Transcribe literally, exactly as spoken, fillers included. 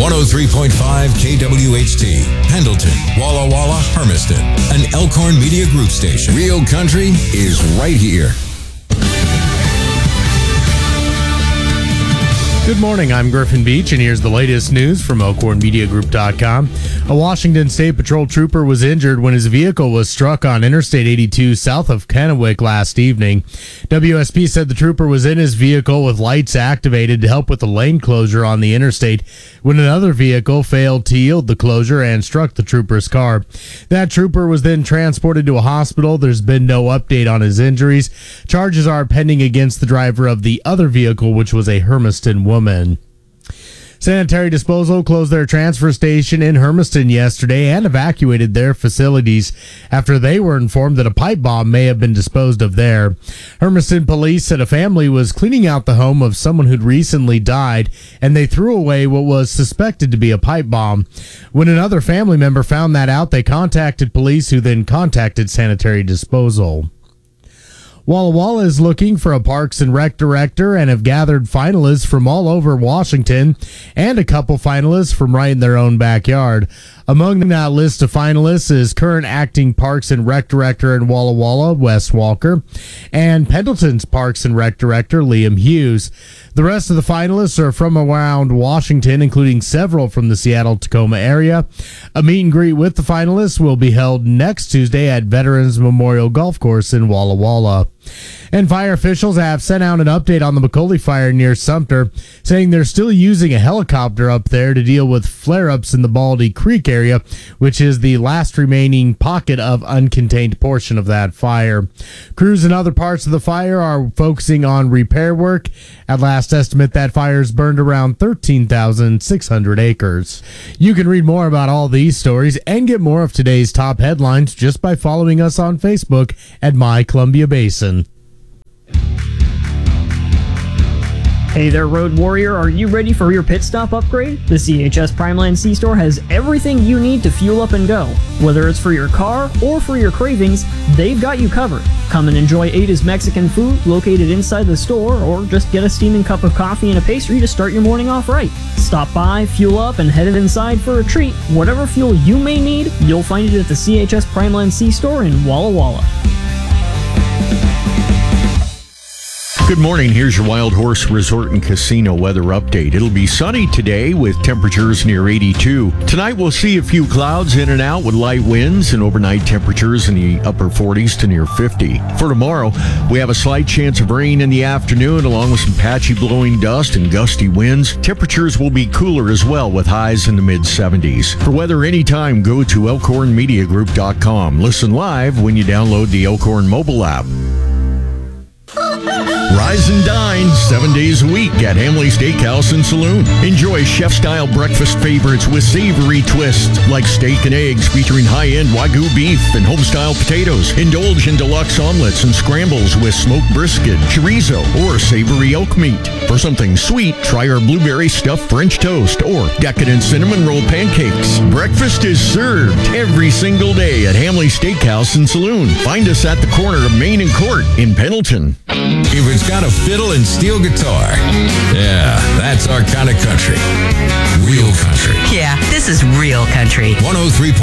one oh three point five K W H T, Pendleton, Walla Walla, Hermiston, an Elkhorn Media Group station. Real country is right here. Good morning, I'm Griffin Beach, and here's the latest news from Elkhorn Media Group dot com. A Washington State Patrol trooper was injured when his vehicle was struck on Interstate eighty-two south of Kennewick last evening. W S P said the trooper was in his vehicle with lights activated to help with the lane closure on the interstate when another vehicle failed to yield the closure and struck the trooper's car. That trooper was then transported to a hospital. There's been no update on his injuries. Charges are pending against the driver of the other vehicle, which was a Hermiston woman. Sanitary Disposal closed their transfer station in Hermiston yesterday and evacuated their facilities after they were informed that a pipe bomb may have been disposed of there. Hermiston police said a family was cleaning out the home of someone who'd recently died, and they threw away what was suspected to be a pipe bomb. When another family member found that out, they contacted police, who then contacted Sanitary Disposal. Walla Walla is looking for a Parks and Rec director and have gathered finalists from all over Washington and a couple finalists from right in their own backyard. Among that list of finalists is current acting Parks and Rec director in Walla Walla, Wes Walker, and Pendleton's Parks and Rec director, Liam Hughes. The rest of the finalists are from around Washington, including several from the Seattle-Tacoma area. A meet and greet with the finalists will be held next Tuesday at Veterans Memorial Golf Course in Walla Walla. And fire officials have sent out an update on the McCauley fire near Sumter, saying they're still using a helicopter up there to deal with flare-ups in the Baldy Creek area, which is the last remaining pocket of uncontained portion of that fire. Crews in other parts of the fire are focusing on repair work. At last estimate, that fire's burned around thirteen thousand six hundred acres. You can read more about all these stories and get more of today's top headlines just by following us on Facebook at My Columbia Basin. Hey there, Road Warrior, are you ready for your pit stop upgrade? The C H S Primeland C-Store has everything you need to fuel up and go. Whether it's for your car or for your cravings, they've got you covered. Come and enjoy Ada's Mexican food located inside the store, or just get a steaming cup of coffee and a pastry to start your morning off right. Stop by, fuel up, and head inside for a treat. Whatever fuel you may need, you'll find it at the C H S Primeland C-Store in Walla Walla. Good morning. Here's your Wild Horse Resort and Casino weather update. It'll be sunny today with temperatures near eighty-two. Tonight we'll see a few clouds in and out with light winds and overnight temperatures in the upper forties to near fifty. For tomorrow, we have a slight chance of rain in the afternoon along with some patchy blowing dust and gusty winds. Temperatures will be cooler as well with highs in the mid seventies. For weather anytime, go to Elkhorn Media Group dot com. Listen live when you download the Elkhorn mobile app. Rise and dine seven days a week at Hamley Steakhouse and Saloon. Enjoy chef-style breakfast favorites with savory twists like steak and eggs featuring high-end Wagyu beef and home-style potatoes. Indulge in deluxe omelets and scrambles with smoked brisket, chorizo, or savory elk meat. For something sweet, try our blueberry stuffed French toast or decadent cinnamon roll pancakes. Breakfast is served every single day at Hamley Steakhouse and Saloon. Find us at the corner of Main and Court in Pendleton. If it's got a fiddle and steel guitar, yeah, that's our kind of country. Real country. Yeah, this is real country. one oh three